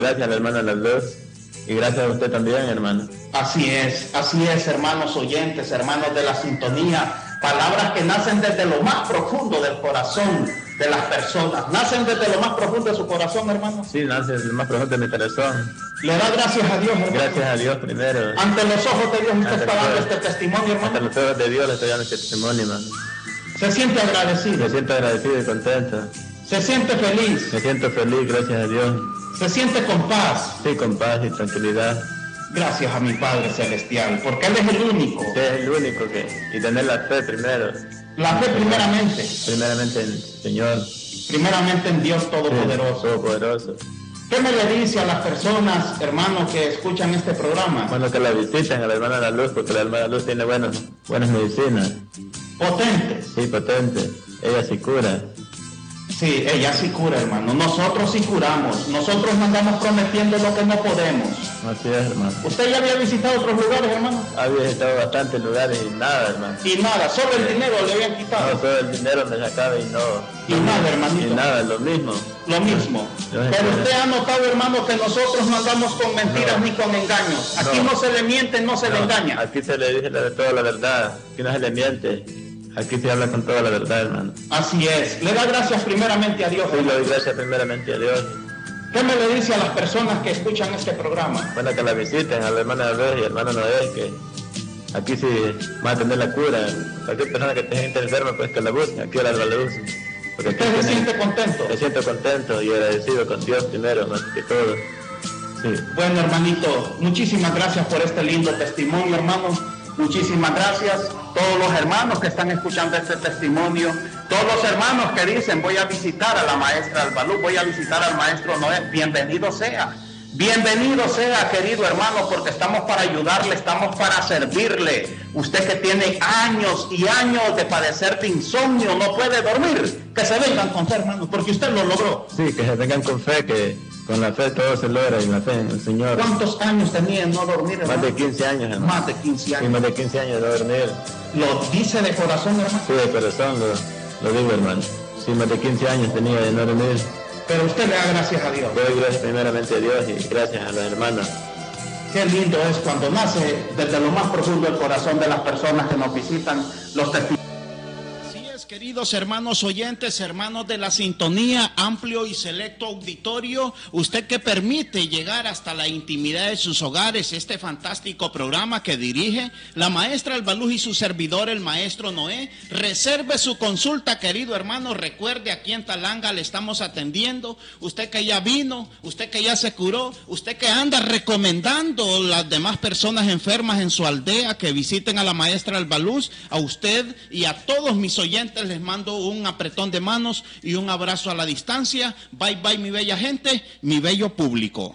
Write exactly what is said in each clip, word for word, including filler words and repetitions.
Gracias a la hermana La Luz y gracias a usted también, hermano. Así es, así es, hermanos oyentes, hermanos de la sintonía. Palabras que nacen desde lo más profundo del corazón de las personas. ¿Nacen desde lo más profundo de su corazón, hermano? Sí, nacen desde lo más profundo de mi corazón. Le da gracias a Dios, hermano. Gracias a Dios primero. Ante los ojos de Dios usted Ante está dando los- este testimonio, hermano. Ante los ojos de Dios le estoy dando este testimonio, hermano. Se siente agradecido, Me siento agradecido y contento. se siente feliz, Me siento feliz, gracias a Dios. se siente con paz. Sí, con paz y tranquilidad. Gracias a mi Padre Celestial, porque Él es el único. Usted es el único que... Y tener la fe primero. La fe primeramente, Primeramente en el Señor. primeramente en Dios Todopoderoso. Todopoderoso. ¿Qué me le dice a las personas, hermanos, que escuchan este programa? Bueno, que la visiten a la hermana La Luz, porque la hermana La Luz tiene buenas, buenas medicinas. Potentes. Sí, potente. Ella sí cura. Sí, ella sí cura, hermano. Nosotros sí curamos. Nosotros no andamos prometiendo lo que no podemos. Así es, hermano. ¿Usted ya había visitado otros lugares, hermano? Había visitado bastantes lugares y nada, hermano. Y nada, solo el dinero le habían No, quitado. todo el dinero me sacaba y no... Y nada, hermanito. Y nada, lo mismo. Lo mismo. Pero usted ha notado, hermano, que nosotros no andamos con mentiras No. ni con engaños. Aquí no, No. se le miente, no se le No, engaña. Aquí se le dice la- toda la verdad. Aquí no se le miente. Aquí se habla con toda la verdad, hermano. Así es. Le da gracias primeramente a Dios. Sí, le hermano. doy gracias primeramente a Dios. ¿Qué me le dice a las personas que escuchan este programa? Bueno, que la visiten a la hermana Luz y al hermano Noé, que aquí sí va a tener la cura. Cualquier persona que esté enferma, pues que la busque. Aquí la luz. Porque aquí ¿Usted se tiene- siente contento? Me siento contento y agradecido con Dios primero, más que todo. Sí. Bueno, hermanito, muchísimas gracias por este lindo testimonio, hermano. Muchísimas gracias. Todos los hermanos que están escuchando este testimonio, todos los hermanos que dicen voy a visitar a la maestra Albalú, voy a visitar al maestro Noé, bienvenido sea. Bienvenido sea, querido hermano, porque estamos para ayudarle, estamos para servirle. Usted que tiene años y años de padecer de insomnio, no puede dormir, que se vengan con fe, hermano, porque usted lo logró. Sí, que se vengan con fe, que con la fe todo se logra y la fe en el Señor. ¿Cuántos años tenía en no dormir, hermano? Más de quince años, hermano. Más de quince Sí, años. más de quince años de no dormir. ¿Lo dice de corazón, hermano? Sí, de corazón lo, lo digo, hermano. Sí, más de quince años tenía de no dormir. Pero usted le da gracias a Dios. Doy gracias primeramente a Dios y gracias a los hermanos. Qué lindo es cuando nace desde lo más profundo del corazón de las personas que nos visitan los testimonios. Así es, queridos hermanos oyentes, hermanos de la sintonía, amplio y selecto auditorio, usted que permite llegar hasta la intimidad de sus hogares este fantástico programa que dirige la maestra Albalú y su servidor, el maestro Noé, reserve su consulta, querido hermano, recuerde, aquí en Talanga le estamos atendiendo, usted que ya vino, usted que ya se curó, usted que anda recomendando a las demás personas enfermas en su aldea que visiten a la maestra Albalú, a usted y a todos mis oyentes les mando un apretón de manos y un abrazo a la distancia. Bye bye, mi bella gente, mi bello público.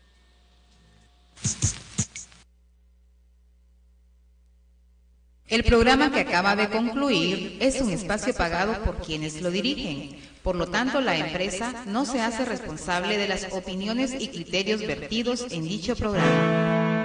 El programa que acaba de concluir es un espacio pagado por quienes lo dirigen. Por lo tanto, la empresa no se hace responsable de las opiniones y criterios vertidos en dicho programa.